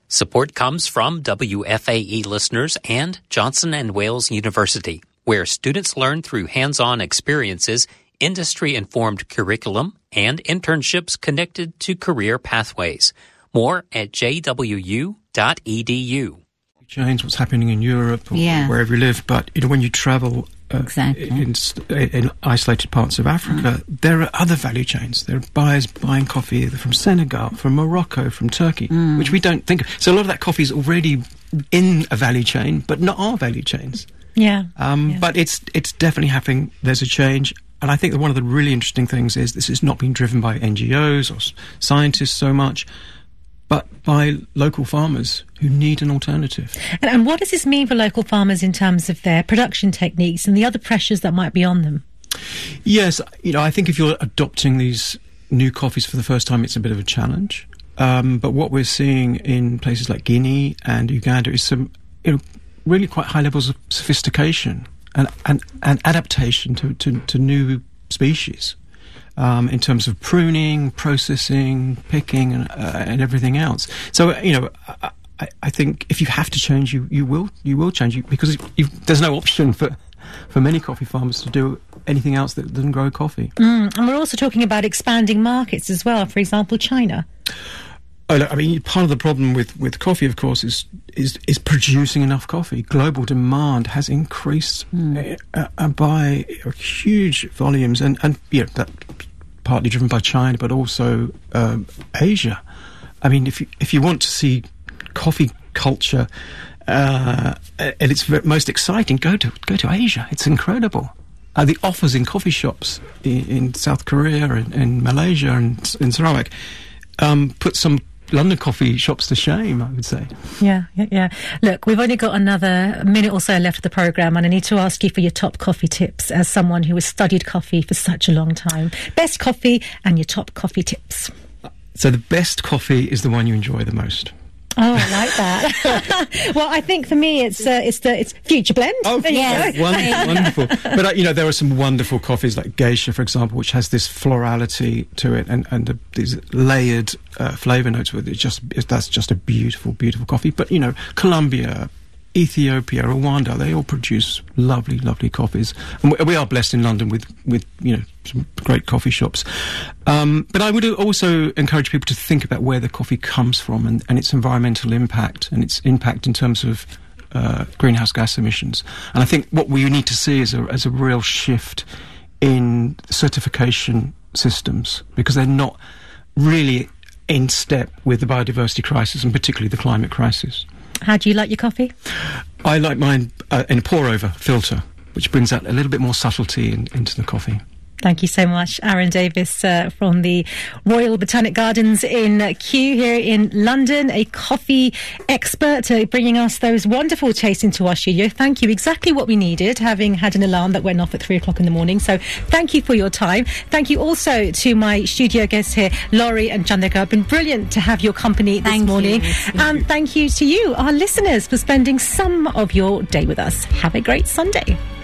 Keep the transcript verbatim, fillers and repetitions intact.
Support comes from W F A E listeners and Johnson and Wales University, where students learn through hands-on experiences, industry-informed curriculum, and internships connected to career pathways. More at j w u dot e d u. Change what's happening in Europe or yeah. wherever you live, but you know, when you travel uh, exactly. in, in isolated parts of Africa, mm. there are other value chains. There are buyers buying coffee either from Senegal, from Morocco, from Turkey, mm. which we don't think of. So a lot of that coffee is already in a value chain, but not our value chains. Yeah. Um, yeah. But it's it's definitely happening. There's a change. And I think that one of the really interesting things is this is not being driven by N G Os or s- scientists so much, but by local farmers who need an alternative. And, and what does this mean for local farmers in terms of their production techniques and the other pressures that might be on them? Yes, you know, I think if you're adopting these new coffees for the first time, it's a bit of a challenge. Um, but what we're seeing in places like Guinea and Uganda is some, you know, really quite high levels of sophistication and, and, and adaptation to, to, to new species. Um, in terms of pruning, processing, picking, and, uh, and everything else. So, you know, I, I, I think if you have to change, you, you will you will change you, because you've, there's no option for for many coffee farmers to do anything else that doesn't grow coffee. Mm, and we're also talking about expanding markets as well. For example, China. Oh, look, I mean, part of the problem with, with coffee, of course, is is is producing enough coffee. Global demand has increased mm. uh, uh, by uh, huge volumes, and and you know, that partly driven by China, but also um, Asia. I mean, if you if you want to see coffee culture uh, at its most exciting, go to go to Asia. It's incredible. Uh, the offers in coffee shops in, in South Korea and in Malaysia and in Sarawak um, put some London coffee shops to shame, I would say. Yeah, yeah, yeah. Look, we've only got another minute or so left of the programme, and I need to ask you for your top coffee tips as someone who has studied coffee for such a long time. Best coffee and your top coffee tips. So the best coffee is the one you enjoy the most. Oh, I like that. Well, I think for me, it's uh, it's the it's Future Blend. Oh, yes. wonderful, wonderful. But uh, you know, there are some wonderful coffees like Geisha, for example, which has this florality to it and and the, these layered uh, flavour notes with it. It's just it, that's just a beautiful, beautiful coffee. But you know, Colombia, Ethiopia, Rwanda, they all produce lovely, lovely coffees. And we, we are blessed in London with, with, you know, some great coffee shops. Um, but I would also encourage people to think about where the coffee comes from and, and its environmental impact and its impact in terms of uh, greenhouse gas emissions. And I think what we need to see is a, is a real shift in certification systems, because they're not really in step with the biodiversity crisis and particularly the climate crisis. How do you like your coffee? I like mine uh, in a pour-over filter, which brings out a little bit more subtlety in, into the coffee. Thank you so much, Aaron Davis uh, from the Royal Botanic Gardens in Kew here in London, a coffee expert, uh, bringing us those wonderful tastes into our studio. Thank you. Exactly what we needed, having had an alarm that went off at three o'clock in the morning. So thank you for your time. Thank you also to my studio guests here, Laurie and Chandrika. It's been brilliant to have your company this thank morning. You. And thank you to you, our listeners, for spending some of your day with us. Have a great Sunday.